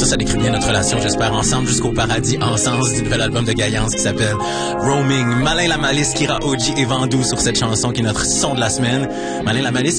ça décrit bien notre relation, j'espère, ensemble jusqu'au paradis, en sens du nouvel album de Gaillance qui s'appelle Roaming. Malin la Malice, Kira OG et Vandou sur cette chanson qui est notre son de la semaine. Malin la Malice